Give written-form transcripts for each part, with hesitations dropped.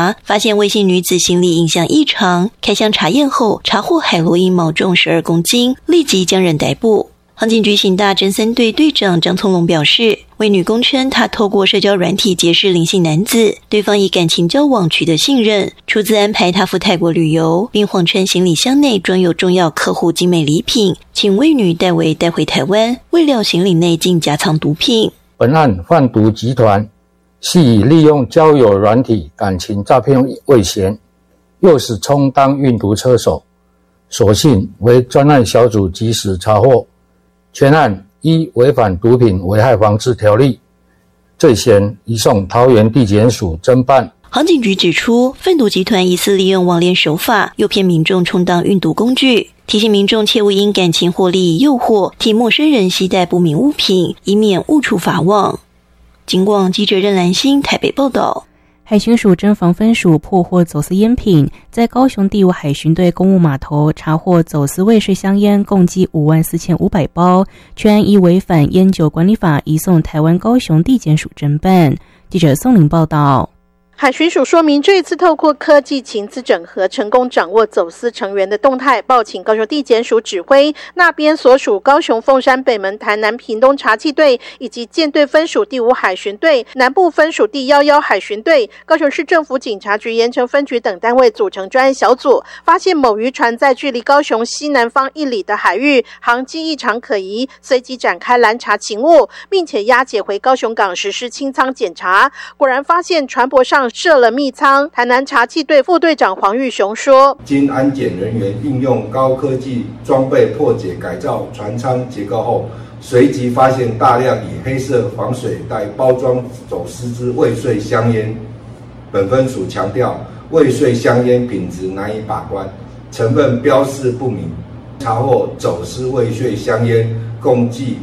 查，发现魏姓女子行李影像异常，开箱查验后查获海洛因毛重12公斤，立即将人逮捕。航警局刑大侦3队队长张聪龙表示，魏女供称她透过社交软体结识林姓男子，对方以感情交往取得信任，出资安排她赴泰国旅游，并谎称行李箱内装有重要客户精美礼品，请魏女代为带回台湾，未料行李内竟夹藏毒品。 本案贩毒集团系以利用交友软体感情诈骗为嫌，诱使充当运毒车手，所幸为专案小组及时查获。全案依违反毒品危害防治条例罪嫌移送桃园地检署侦办。 航警局指出，贩毒集团疑似利用网恋手法诱骗民众充当运毒工具，提醒民众切勿因感情或利益诱惑替陌生人携带不明物品，以免误触法网。警广记者任兰心台北报道。 海巡署侦防分署破获走私烟品，在高雄第5海巡队公务码头查获走私未税香烟共计54500包，全案依违反烟酒管理法移送台湾高雄地检署侦办。记者宋玲报道。 海巡署说明，这一次透过科技情资整合，成功掌握走私成员的动态，报请高雄地检署指挥那边所属高雄凤山北门台南屏东查缉队以及舰队分署第5海巡队、南部分署第11海巡队、高雄市政府警察局盐城分局等单位组成专案小组，发现某渔船在距离高雄西南方1里的海域航迹异常可疑，随即展开拦查勤务，并且押解回高雄港实施清仓检查，果然发现船舶上设了密仓。台南查缉队副队长黄玉雄说， 经安检人员运用高科技装备破解改造船舱结构后，随即发现大量以黑色防水袋包装走私之未税香烟。本分署强调，未税香烟品质难以把关，成分标示不明，查获走私未税香烟共计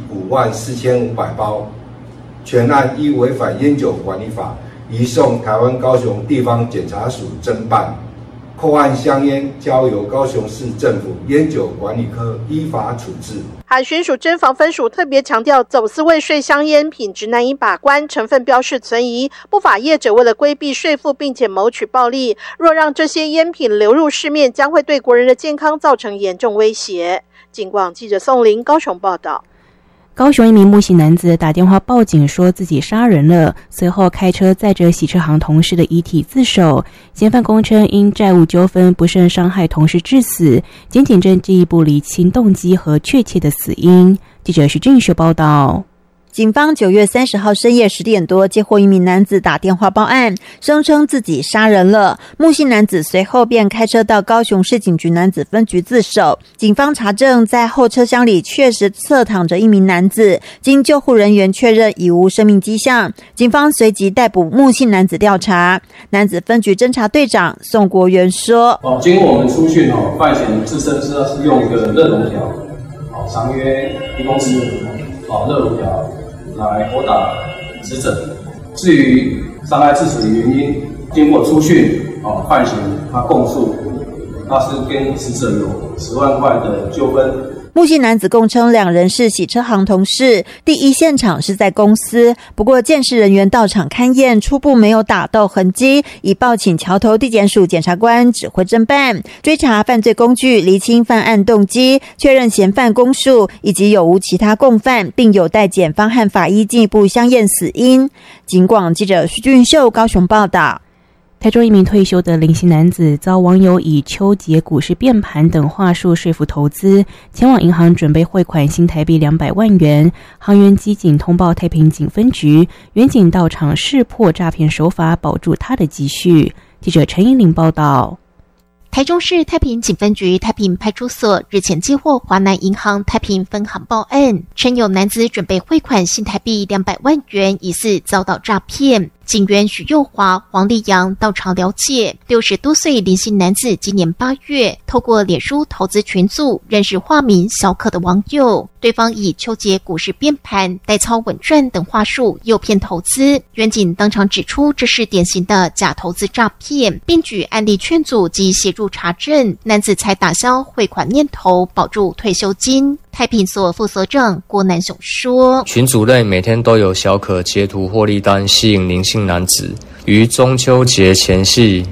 54500包，全案依违反烟酒管理法移送台湾高雄地方检察署侦办，扣案香烟交由高雄市政府烟酒管理科依法处置。 海巡署侦防分署特别强调，走私未税香烟品质难以把关，成分标示存疑，不法业者为了规避税负并且谋取暴利，若让这些烟品流入市面，将会对国人的健康造成严重威胁。警广记者宋玲高雄报道。 高雄一名木姓男子打电话报警说自己杀人了，随后开车载着洗车行同事的遗体自首。嫌犯供称因债务纠纷不慎伤害同事致死，检警正进一步厘清动机和确切的死因。记者徐俊秀报道。 警方9月30号深夜10点多接获一名男子打电话报案，声称自己杀人了。木姓男子随后便开车到高雄市警局男子分局自首。警方查证，在后车厢里确实侧躺着一名男子，经救护人员确认已无生命迹象。警方随即逮捕木姓男子调查。男子分局侦查队长宋国元说： 经过我们初讯，犯嫌自身是用一个热熔条，长约1公尺热熔条来殴打死者。至于伤害致死的原因，经过初讯，犯嫌他供述，他是跟死者有10万块的纠纷。 木姓男子供称两人是洗车行同事，第一现场是在公司，不过鉴识人员到场勘验，初步没有打斗痕迹，已报请桥头地检署检察官指挥侦办，追查犯罪工具，厘清犯案动机，确认嫌犯供述以及有无其他共犯，并有待检方和法医进一步相验死因。警广记者徐俊秀高雄报道。 台中一名退休的林姓男子遭网友以秋节股市变盘等话术说服投资，前往银行准备汇款新台币200万元。航员机警通报太平警分局，员警到场识破诈骗手法，保住他的积蓄。记者陈依玲报道。 台中市太平警分局太平派出所日前接获华南银行太平分行报案，称有男子准备汇款新台币200万元，疑似遭到诈骗。警员许佑华、黄立阳到场了解，60多岁林姓男子今年8月透过脸书投资群组认识化名小可的网友，对方以秋节股市变盘、代操稳赚等话术诱骗投资。员警当场指出这是典型的假投资诈骗，并举案例劝阻及协助查证，男子才打消汇款念头，保住退休金。太平所副所长郭南雄说， 群组内每天都有小可截图获利单吸引林姓男子，于中秋节前夕